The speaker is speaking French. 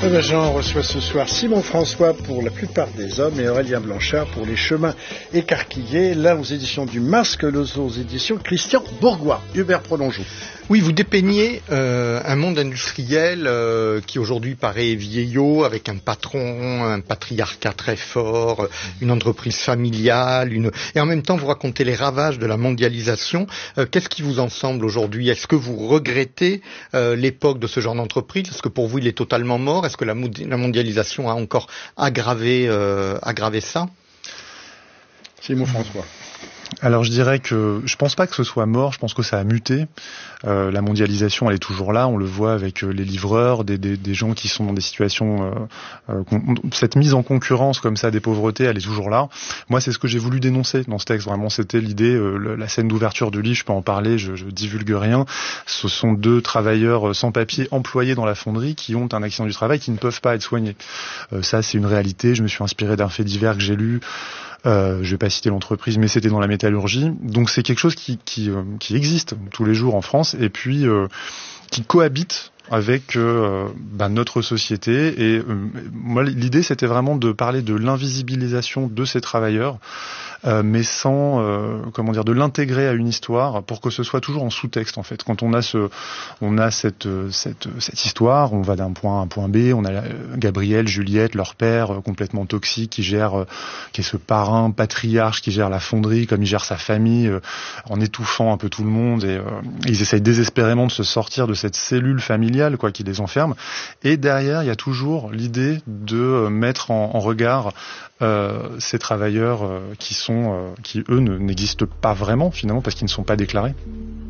Eva Jean reçoit ce soir Simon François pour La plupart des hommes et Aurélien Blanchard pour Les chemins écarquillés, là aux éditions du Masque, aux éditions Christian Bourgois. Hubert Prolongeau. Oui, vous dépeignez un monde industriel qui aujourd'hui paraît vieillot, avec un patron, un patriarcat très fort, une entreprise familiale, et en même temps vous racontez les ravages de la mondialisation. Qu'est-ce qui vous en semble aujourd'hui? Est-ce que vous regrettez l'époque de ce genre d'entreprise? Est-ce que pour vous il est totalement mort? Est-ce que la mondialisation a encore aggravé ça? Simon François. Alors je dirais que je pense pas que ce soit mort, je pense que ça a muté. La mondialisation elle est toujours là, on le voit avec les livreurs, des gens qui sont dans des situations, cette mise en concurrence comme ça des pauvretés, elle est toujours là. Moi c'est ce que j'ai voulu dénoncer dans ce texte, vraiment c'était l'idée, la scène d'ouverture du livre, je peux en parler, je divulgue rien. Ce sont deux travailleurs sans papier employés dans la fonderie qui ont un accident du travail qui ne peuvent pas être soignés. Ça c'est une réalité, je me suis inspiré d'un fait divers que j'ai lu. Je vais pas citer l'entreprise, mais c'était dans la métallurgie. Donc c'est quelque chose qui existe tous les jours en France et puis qui cohabite avec notre société. Et moi, l'idée, c'était vraiment de parler de l'invisibilisation de ces travailleurs, mais sans de l'intégrer à une histoire pour que ce soit toujours en sous-texte en fait. Quand on a cette histoire, on va d'un point A à un point B, on a Gabriel, Juliette, leur père complètement toxique qui est ce parrain patriarche qui gère la fonderie comme il gère sa famille en étouffant un peu tout le monde et ils essayent désespérément de se sortir de cette cellule familiale qui les enferme. Et derrière, il y a toujours l'idée de mettre en regard ces travailleurs qui eux n'existent pas vraiment finalement parce qu'ils ne sont pas déclarés.